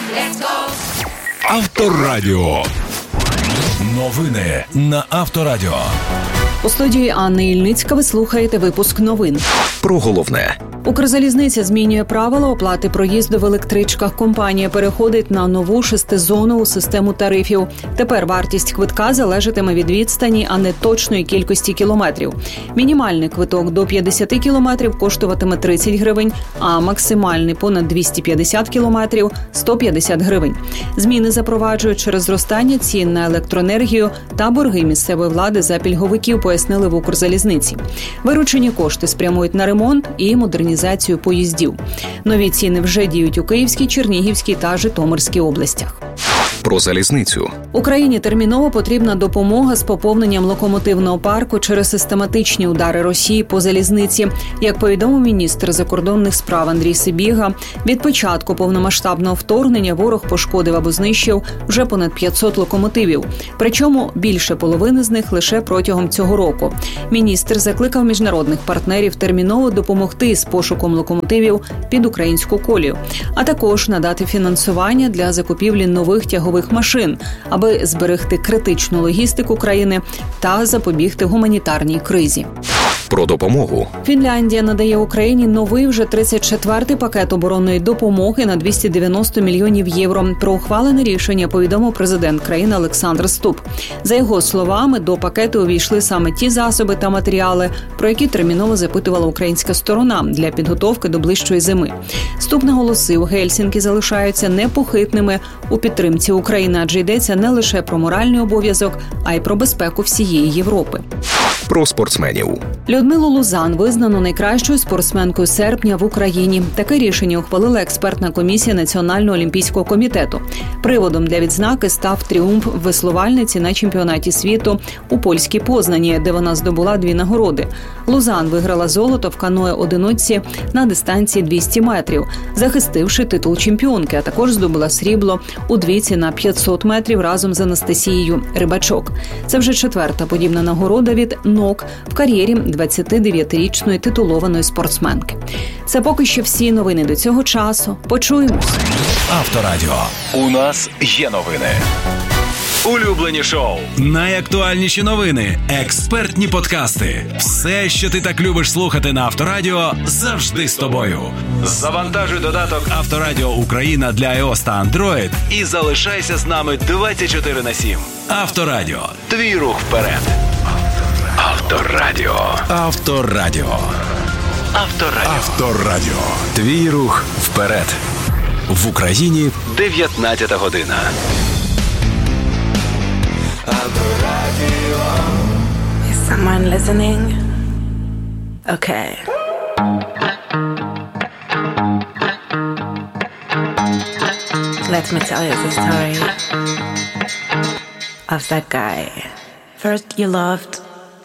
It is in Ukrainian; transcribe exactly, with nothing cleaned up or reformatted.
Авторадіо. Новини на Авторадіо. У студії Анни Ільницька ви слухаєте випуск новин. Про головне. Укрзалізниця змінює правила оплати проїзду в електричках. Компанія переходить на нову шестизонову систему тарифів. Тепер вартість квитка залежатиме від відстані, а не точної кількості кілометрів. Мінімальний квиток до п'ятдесят кілометрів коштуватиме тридцять гривень, а максимальний понад двісті п'ятдесят кілометрів – сто п'ятдесят гривень. Зміни запроваджують через зростання цін на електроенергію та борги місцевої влади за пільговиків, пояснили в Укрзалізниці. Виручені кошти спрямують на ремонт і модернізацію поїздів. Нові ціни вже діють у Київській, Чернігівській та Житомирській областях. Про залізницю. Україні терміново потрібна допомога з поповненням локомотивного парку через систематичні удари Росії по залізниці. Як повідомив міністр закордонних справ Андрій Сибіга, від початку повномасштабного вторгнення ворог пошкодив або знищив вже понад п'ятсот локомотивів. Причому більше половини з них лише протягом цього року. Міністр закликав міжнародних партнерів терміново допомогти з пошуком локомотивів під українську колію, а також надати фінансування для закупівлі нових тягових машин, аби зберегти критичну логістику країни та запобігти гуманітарній кризі. Про допомогу. Фінляндія надає Україні новий вже тридцять четвертий пакет оборонної допомоги на двісті дев'яносто мільйонів євро. Про ухвалене рішення повідомив президент країни Олександр Ступ. За його словами, до пакету увійшли саме ті засоби та матеріали, про які терміново запитувала українська сторона для підготовки до ближчої зими. Ступ наголосив, Гельсінкі залишаються непохитними у підтримці України, адже йдеться не лише про моральний обов'язок, а й про безпеку всієї Європи. Про спортсменів. Людмилу Лузан визнано найкращою спортсменкою серпня в Україні. Таке рішення ухвалила експертна комісія Національного олімпійського комітету. Приводом для відзнаки став тріумф веслувальниці на чемпіонаті світу у польській Познані, де вона здобула дві нагороди. Лузан виграла золото в каное-одиночці на дистанції двісті метрів, захистивши титул чемпіонки, а також здобула срібло у двійці на п'ятсот метрів разом з Анастасією Рибачок. Це вже четверта подібна нагорода від НОК в кар'єрі двадцятидев'ятирічної титулованої спортсменки. Це поки що всі новини до цього часу. Почуємось. Авторадіо. У нас є новини. Улюблені шоу. Найактуальніші новини. Експертні подкасти. Все, що ти так любиш слухати на Авторадіо, завжди з тобою. Завантажуй додаток Авторадіо Україна для iOS та Android і залишайся з нами двадцять чотири на сім. Авторадіо. Твій рух вперед. Авторадіо. Авторадіо. Авторадіо. Авторадіо. Твій рух вперед. В Україні дев'ятнадцята година. Is someone listening? Okay. Let me tell you the story of that guy. First you loved